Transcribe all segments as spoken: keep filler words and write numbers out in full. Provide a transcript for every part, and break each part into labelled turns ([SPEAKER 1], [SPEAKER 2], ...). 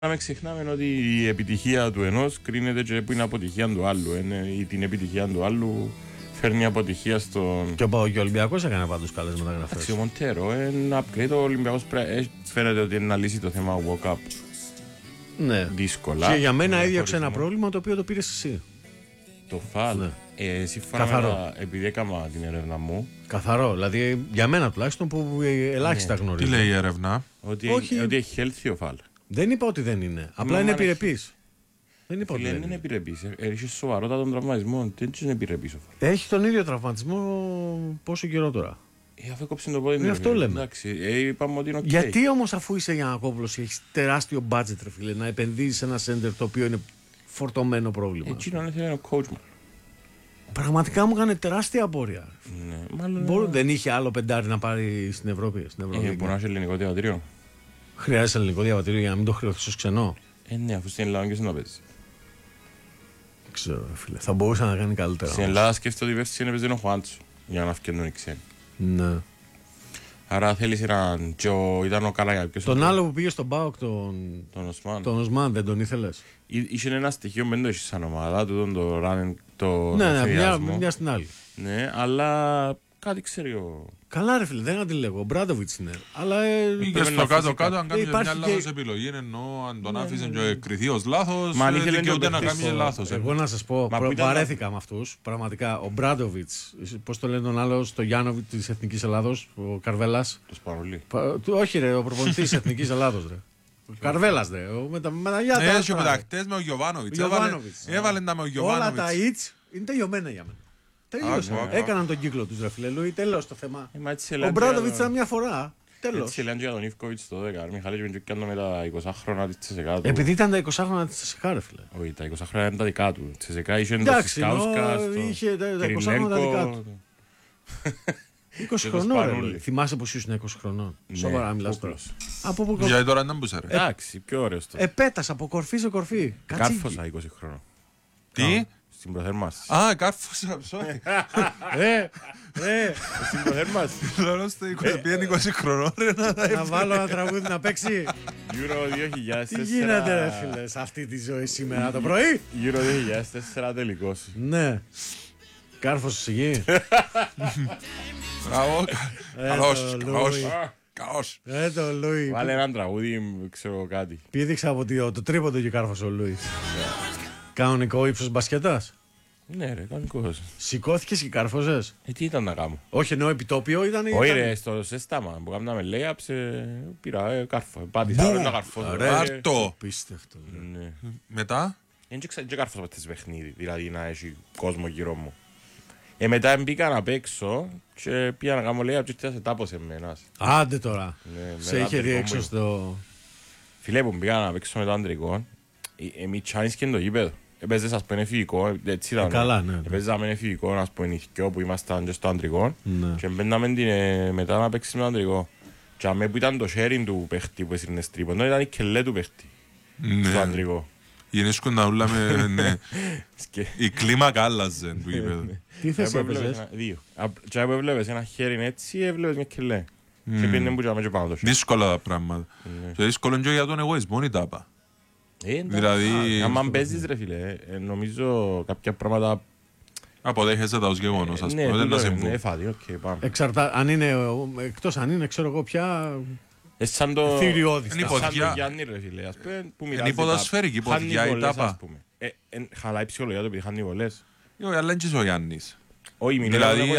[SPEAKER 1] Να μην ξεχνάμε ότι η επιτυχία του ενός κρίνεται και που είναι αποτυχία του άλλου. Ή την επιτυχία του άλλου φέρνει αποτυχία στον.
[SPEAKER 2] Και ο Ολυμπιακός έκανε πάντως καλές μεταγραφές.
[SPEAKER 1] Εντάξει, ο Μοντέρο, ένα upgrade. Ο Ολυμπιακός φαίνεται ότι είναι να λύσει το θέμα walk-up.
[SPEAKER 2] Ναι.
[SPEAKER 1] Δύσκολα.
[SPEAKER 2] Και για μένα έδιωξε ένα πρόβλημα το οποίο το πήρες εσύ.
[SPEAKER 1] Το φάλ. Ναι. Ε, σύμφωνα με τα, επειδή έκανα την έρευνα μου.
[SPEAKER 2] Καθαρό. Δηλαδή για μένα τουλάχιστον που ελάχιστα ναι. γνωρίζω.
[SPEAKER 3] Τι λέει η έρευνα?
[SPEAKER 1] Ότι, Όχι... ότι έχει healthy ο φάλ.
[SPEAKER 2] Δεν είπα ότι δεν είναι. Απλά είναι επιρρεπής. Δεν είπα ότι
[SPEAKER 1] δεν είναι. Είναι επιρρεπής. Έχει σοβαρότητα τον τραυματισμό. Δεν είναι επιρρεπής ο φάλ.
[SPEAKER 2] Έχει τον ίδιο τραυματισμό πόσο καιρό τώρα?
[SPEAKER 1] Ε, αφού κόψει το πόδι.
[SPEAKER 2] Είναι αυτό λέμε.
[SPEAKER 1] Εντάξει, ε, είπαμε ότι είναι okay.
[SPEAKER 2] Γιατί όμως αφού είσαι Γιαννακόπουλος και έχεις τεράστιο budget, ρε φίλε, να επενδύσεις σε ένα center το οποίο είναι φορτωμένο πρόβλημα?
[SPEAKER 1] Έτσι είναι ο coach μου.
[SPEAKER 2] Πραγματικά μου έκανε τεράστια απορία.
[SPEAKER 1] Ναι, μάλλον...
[SPEAKER 2] Μπορώ, δεν είχε άλλο πεντάρι να πάρει στην Ευρώπη. Στην Ευρώπη
[SPEAKER 1] ε, μπορεί να έχει ελληνικό διαβατήριο.
[SPEAKER 2] Χρειάζεται ελληνικό διαβατήριο για να μην το χρεωθεί ως ξενό.
[SPEAKER 1] Ε, ναι, αφού στην Ελλάδα και στην Απέζη.
[SPEAKER 2] Δεν ξέρω, φίλε. Θα μπορούσε να κάνει καλύτερα.
[SPEAKER 1] Στην Ελλάδα σκέφτεται ότι πέρσι είναι παίζει ο Χουάντσο για να φτιάχνουν οι ξένοι.
[SPEAKER 2] Ναι.
[SPEAKER 1] Άρα θέλεις έναν. Ήταν ο Καλαγιάκος.
[SPEAKER 2] Τον άλλο που πήγε στον ΠΑΟΚ, τον.
[SPEAKER 1] Τον Οσμάν.
[SPEAKER 2] Τον Οσμάν, δεν τον ήθελες?
[SPEAKER 1] Είχε ένα στοιχείο με το έχει σαν ομάδα του, το running. Το
[SPEAKER 2] ναι, ναι, μια, μια στην άλλη.
[SPEAKER 1] Ναι, αλλά κάτι ξέρει ο.
[SPEAKER 2] Καλά, ρε φίλε, δεν αντιλέγω. Ο Μπράντοβιτς είναι. Αλλά.
[SPEAKER 3] Και στο κάτω-κάτω, αν κάνει μια λάθος επιλογή, ενώ αν τον άφησε και κρυθεί ως λάθος, δικαιούται να κάνει λάθος.
[SPEAKER 2] Εγώ να σας πω, βαρέθηκα με αυτούς. Πραγματικά, ο Μπράντοβιτς, πώς το λένε τον άλλο, στο Γιάννοβιτ της Εθνικής Ελλάδος, ο Καρβέλας.
[SPEAKER 1] Το Σπαρολί.
[SPEAKER 2] Όχι, ρε, ο προπονητής της Εθνικής Ελλάδος, ρε. Καρβέλας, ρε. Με τα Γιάννη.
[SPEAKER 3] Ναι, και μετακτές με ο Γιωβάνοβιτς. Έβαλε τα με ο Γιωβάνοβιτς.
[SPEAKER 2] Όλα τα ιτς είναι τελειωμένα για μένα. Τελείωσε. Έκαναν τον κύκλο του, ρε φίλε Λούι. Τέλος το θέμα.
[SPEAKER 1] Ε,
[SPEAKER 2] ο Μπράντοβιτς ήταν μια φορά. Τέλος.
[SPEAKER 1] Έτσι λένε για τον Ιβκοβιτς το δέκα. Μιχάλης Μεντζουκιάνο με τα είκοσι χρόνια της Τσεσεκά του.
[SPEAKER 2] Επειδή ήταν τα είκοσι χρόνια της Τσεσεκά, ρε φίλε.
[SPEAKER 1] Όχι, τα είκοσι χρόνια ήταν τα δικά του. Τσεσεκά είχε το Φισκάουσκα,
[SPEAKER 2] είχε τα είκοσι χρόνια τα δικά του. είκοσι χρονών, ρε. Θυμάσαι πως ήσουν είκοσι χρονών? Σοβαρά μιλάς τώρα.
[SPEAKER 3] Γιατί τώρα δεν μπούσα, ρε.
[SPEAKER 1] Εντάξει, πιο ωραίος τώρα.
[SPEAKER 2] Επέτας από κορφή σε κορφή.
[SPEAKER 1] Κάρφωσα είκοσι χρονών.
[SPEAKER 3] Τι?
[SPEAKER 1] Στην προθέρμανση.
[SPEAKER 3] Α, κάρφωσα, sorry.
[SPEAKER 2] Ε, ε.
[SPEAKER 1] Στην προθέρμανση.
[SPEAKER 3] Τώρα στο είκοσι χρονών, ρε.
[SPEAKER 2] Να βάλω ένα τραγούδι να παίξει.
[SPEAKER 1] Euro δύο χιλιάδες τέσσερα.
[SPEAKER 2] Τι γίνεται, ρε φίλε, σε αυτή τη ζωή σήμερα το πρωί?
[SPEAKER 1] Euro δύο χιλιάδες τέσσερα τελικός.
[SPEAKER 2] Ναι. Κάρφωσες εκεί.
[SPEAKER 3] Μπράβο. Καλώς, καλώς. Καλώς.
[SPEAKER 2] Ε, το Λούι.
[SPEAKER 1] Βάλε έναν τραγούδι, ξέρω κάτι.
[SPEAKER 2] Πήδηξα από το τρίποντο και κάρφωσε ο Λούι. Κανονικό ύψος μπασκετάς.
[SPEAKER 1] Ναι, ρε, κανονικός.
[SPEAKER 2] Σηκώθηκες και κάρφωσες.
[SPEAKER 1] Ε, τι ήταν να κάνω?
[SPEAKER 2] Όχι, εννοώ επιτόπιο ήταν.
[SPEAKER 1] Όχι, ρε, στο σεστάμα που κάναμε layups, πήρα ε, κάρφο. Πάτησα να καρφώσω.
[SPEAKER 3] Άρτο.
[SPEAKER 2] Πίστευτο.
[SPEAKER 3] Μετά.
[SPEAKER 1] Δεν κάρφωσα από τις παιχνίδι, δηλαδή να έχει κόσμο γύρω μου. Ε, μετά μπήκα να παίξω και πήγα να κάνω layup και σε τάπωσε με ένας.
[SPEAKER 2] Άντε τώρα. Σε είχε δει έξω στο.
[SPEAKER 1] Φίλε που πήγα να παίξω με το αντρικό, εμείς τσάνεις και το γήπεδο. Έπαιζες ας πούμε φυσικό, έτσι ήταν.
[SPEAKER 2] Καλά, ναι.
[SPEAKER 1] Έπαιζαμε φυσικό, ας πούμε νυχκιό που ήμασταν και στο αντρικό και μπαίναμε μετά να παίξεις με το αντρικό. Και αμέ που ήταν το sharing του παίχτη που έσυρνες τρίποντο, ήταν η κελέ του παίχτη στο αντρικό.
[SPEAKER 3] Γεννήσκουν να ούλα με... Η κλίμακα άλλαζε του γήπεδου.
[SPEAKER 2] Τι θέση έπαιζες?
[SPEAKER 1] Δύο. Και από έβλεπες ένα χέρι έτσι, έβλεπες μια κελέ. Και πήγαινε που και πάνω το sharing.
[SPEAKER 3] Δύσκολα τα πράγματα. Και δύσκολο είναι και για τον εγωισμό η τάπα.
[SPEAKER 1] Δηλαδή... Αν παίζεις ρε φίλε, νομίζω κάποια πράγματα...
[SPEAKER 3] Αποδέχεσαι τα ως γεγονός, ας πούμε, δεν τα συμβούν.
[SPEAKER 1] Ναι, φάτη, οκ, πάμε.
[SPEAKER 2] Εξαρτά, αν είναι, εκτός αν είναι, ξέρω εγώ πια...
[SPEAKER 1] Σαν το...
[SPEAKER 2] Θηριώδης.
[SPEAKER 3] Είναι
[SPEAKER 1] σαν το Γιάννη ρε φίλε, ας πούμε, που μοιράζει...
[SPEAKER 3] Είναι η ποδοσφαιρική ποδιά η τάπα.
[SPEAKER 1] Χαλάει ψυχολογία το επειδή χάνει βολές.
[SPEAKER 3] Όχι, αλλά είναι ο Γιάννης. Δηλαδή,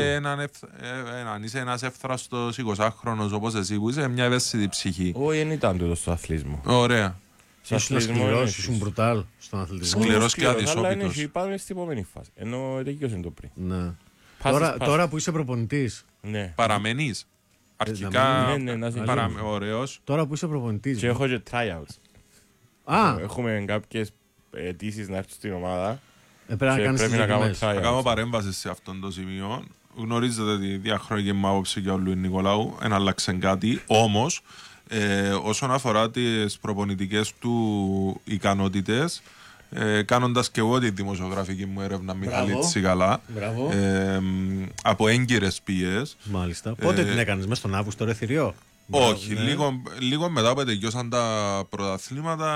[SPEAKER 3] αν είσαι ένας εύθραστος εικοσάχρονος όπως εσύ που είσαι, μια ευαίσθητη ψυχή.
[SPEAKER 1] Όχι, δεν ήταν τούτο στο αθλήσιμο.
[SPEAKER 3] Ωραία.
[SPEAKER 2] Ήσουν σκληρός, ήσουν μπρουτάλ στον αθλητισμό.
[SPEAKER 3] Σκληρός και αδυσόπιτος.
[SPEAKER 1] Αλλά πάμε στην επόμενη φάση. Ενώ τέτοιος είναι το πριν.
[SPEAKER 2] Ναι. Τώρα, τώρα που είσαι προπονητής.
[SPEAKER 1] Ναι.
[SPEAKER 3] Παραμένεις. Αρχικά
[SPEAKER 1] ναι, ναι, ναι,
[SPEAKER 3] παρα... ωραίος.
[SPEAKER 2] Τώρα που είσαι προπονητής.
[SPEAKER 1] Και έχω και tryouts.
[SPEAKER 2] Α.
[SPEAKER 1] Έχουμε κάποιες αιτήσεις να έρθουν στην ομάδα.
[SPEAKER 2] Ε, πρέπει να κάνεις
[SPEAKER 1] πρέπει να κάνω tryouts.
[SPEAKER 3] Θα κάνω παρέμβαση σε αυτόν το σημείο. Γνωρίζετε τη διαχρονική μου άποψη για ο Λουίν Νικολάου. Εν άλλαξε κάτι. Όμως, ε, όσον αφορά τις προπονητικές του ικανότητες, Ε, κάνοντας και εγώ τη δημοσιογραφική μου έρευνα Μιχαλή Τσιγαλά ε, από έγκυρες πηγές.
[SPEAKER 2] Μάλιστα. Πότε ε, την έκανες, μέσα στον Αύγουστο ρε θηριό?
[SPEAKER 3] Όχι,
[SPEAKER 2] ναι.
[SPEAKER 3] λίγο, λίγο μετά που τελειώσαν τα πρωταθλήματα